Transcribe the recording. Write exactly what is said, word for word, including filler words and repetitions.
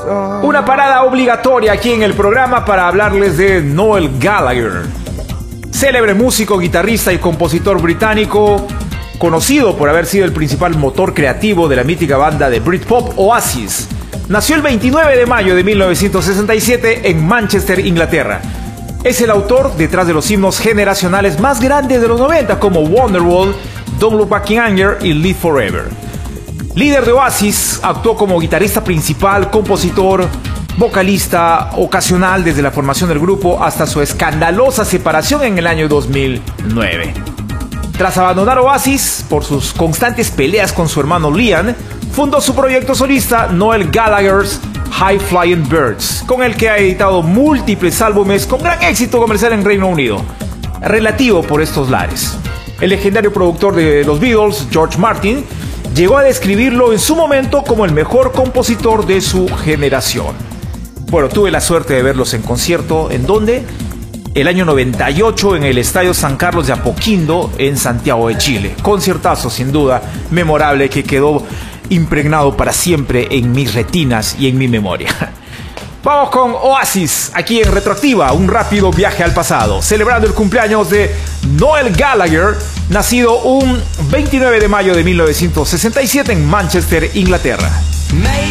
Una parada obligatoria aquí en el programa para hablarles de Noel Gallagher, célebre músico, guitarrista y compositor británico, conocido por haber sido el principal motor creativo de la mítica banda de Britpop Oasis. Nació el veintinueve de mayo de mil novecientos sesenta y siete en Manchester, Inglaterra. Es el autor detrás de los himnos generacionales más grandes de los noventa como Wonderwall, Don't Look Back in Anger y Live Forever. Líder de Oasis, actuó como guitarrista principal, compositor, vocalista ocasional desde la formación del grupo hasta su escandalosa separación en el año dos mil nueve. Tras abandonar Oasis por sus constantes peleas con su hermano Liam, fundó su proyecto solista Noel Gallagher's High Flying Birds, con el que ha editado múltiples álbumes con gran éxito comercial en Reino Unido, relativo por estos lares. El legendario productor de los Beatles, George Martin, llegó a describirlo en su momento como el mejor compositor de su generación. Bueno, tuve la suerte de verlos en concierto. ¿En dónde? El año noventa y ocho en el Estadio San Carlos de Apoquindo, en Santiago de Chile. Conciertazo, sin duda, memorable, que quedó impregnado para siempre en mis retinas y en mi memoria. Vamos con Oasis, aquí en Retroactiva, un rápido viaje al pasado, celebrando el cumpleaños de Noel Gallagher, nacido un veintinueve de mayo de mil novecientos sesenta y siete en Manchester, Inglaterra.